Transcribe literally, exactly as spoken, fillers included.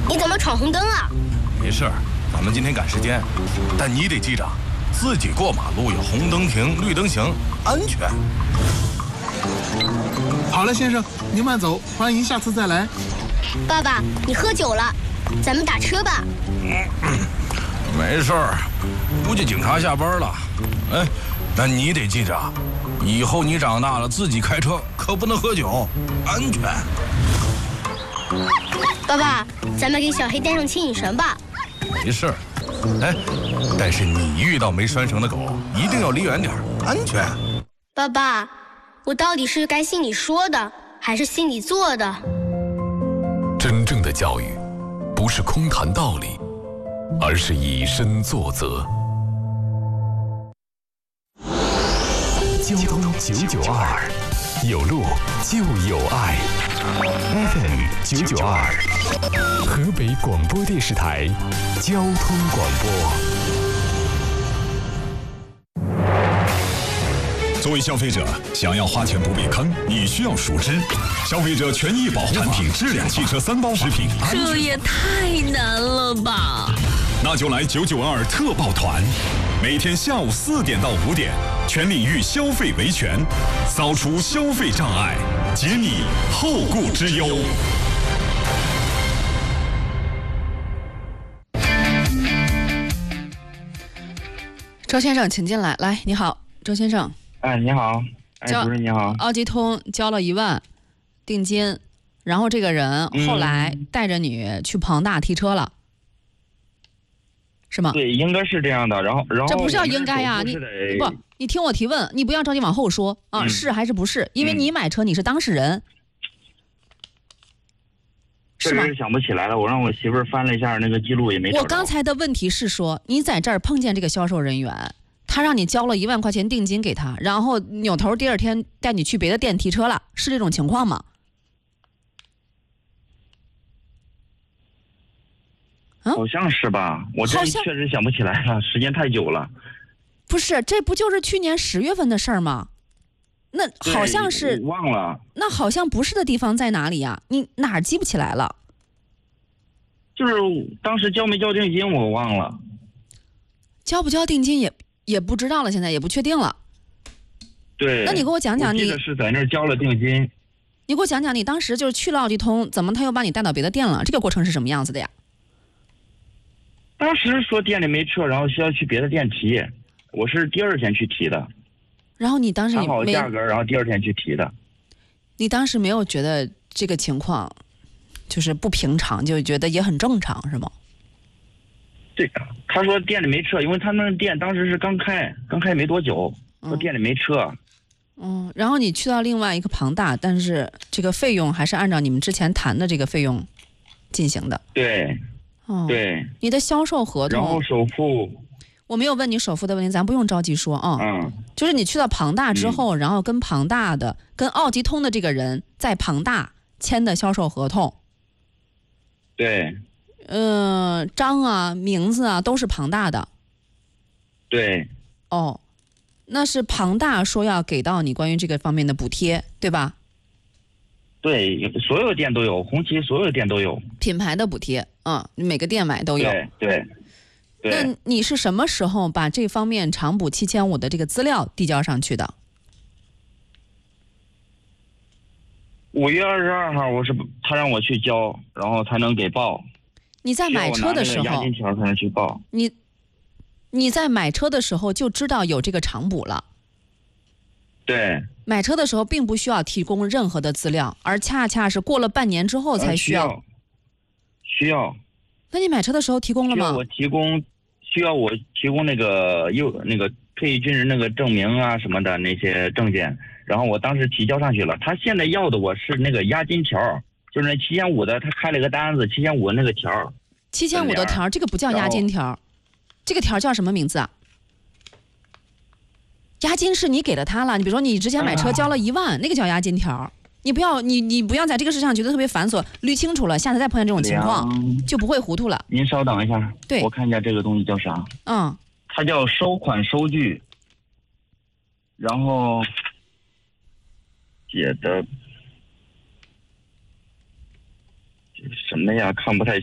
你怎么闯红灯啊？ 没事，咱们今天赶时间，但你得记着，自己过马路要红灯停，绿灯行，安全。 好了，先生，您慢走，欢迎下次再来。 爸爸，你喝酒了，咱们打车吧。 没事儿，估计警察下班了。哎，但你得记着，以后你长大了自己开车可不能喝酒，安全。 爸爸，咱们给小黑带上牵引绳吧。 没事儿，哎，但是你遇到没拴绳的狗，一定要离远点，安全。 爸爸，我到底是该信你说的，还是信你做的？ 真正的教育，不是空谈道理，而是以身作则。交通九九二，有路就有爱。F M 九九二，河北广播电视台交通广播。 作为消费者，想要花钱不被坑，你需要熟知消费者权益保护产品质量汽车三包食品。 这也太难了吧！ 那就来九九二特报团，每天下午四点到五点，全领域消费维权，扫除消费障碍，解你后顾之忧。 周先生，请进来。来，你好，周先生。 哎，你好，哎，主任你好。 奥吉通交了一万定金，然后这个人后来带着你去庞大提车了，嗯、是吗？ 对，应该是这样的。然后，然后这不是要应该呀、啊？你不，你听我提问，你不要着急往后说啊，嗯、是还是不是？因为你买车，你是当事人。 确实想不起来了，我让我媳妇儿翻了一下那个记录，也没找着。 我刚才的问题是说，你在这儿碰见这个销售人员，他让你交了一万块钱定金给他，然后扭头第二天带你去别的店提车了，是这种情况吗？ 啊、好像是吧，我这确实想不起来了，时间太久了。 不是，这不就是去年十月份的事儿吗？那好像是忘了， 那好像不是的地方在哪里呀？你哪儿记不起来了？ 就是当时交没交定金我忘了， 交不交定金也也不知道了，现在也不确定了。 对， 那你给我讲讲，你记得是在那儿交了定金。 你给我讲讲，你当时就是去了奥迪通，怎么他又把你带到别的店了？这个过程是什么样子的呀？ 当时说店里没车，然后需要去别的店提，我是第二天去提的。 然后你当时谈好价格，然后第二天去提的。 你当时没有觉得这个情况就是不平常，就觉得也很正常，是吗？ 对，他说店里没车，因为他们店当时是刚开，刚开没多久，说店里没车。 嗯，然后你去到另外一个庞大，但是这个费用还是按照你们之前谈的这个费用进行的。 对， 哦， 对。 你的销售合同， 然后首付。 我没有问你首付的问题，咱不用着急说啊。 嗯，就是你去到庞大之后，嗯、然后跟庞大的、跟奥吉通的这个人在庞大签的销售合同。 对。 嗯、呃，章啊、名字啊都是庞大的。 对。 哦，那是庞大说要给到你关于这个方面的补贴，对吧？ 对，所有店都有，红旗所有店都有品牌的补贴，嗯，每个店买都有。 对对。 那你是什么时候把这方面偿补七千五的这个资料递交上去的？ 五月二十二号，我是他让我去交，然后才能给报。 你在买车的时候， 押金条才能去报。 你你在买车的时候就知道有这个偿补了。 对。 买车的时候并不需要提供任何的资料，而恰恰是过了半年之后才需要。 呃、需要。需要。 那你买车的时候提供了吗？ 需要我提供。需要我提供那个又那个退役军人那个证明啊什么的那些证件，然后我当时提交上去了。他现在要的我是那个押金条，就是那七千五的，他开了个单子，七千五那个条。 七千五的条，这个不叫押金条，这个条叫什么名字啊？押金是你给了他了，你比如说你之前买车交了一万，啊、那个叫押金条。你不要你你不要在这个事上觉得特别繁琐，捋清楚了，下次再碰见这种情况就不会糊涂了。 您稍等一下， 对， 我看一下这个东西叫啥。 嗯， 它叫收款收据，然后写的什么呀？看不太清。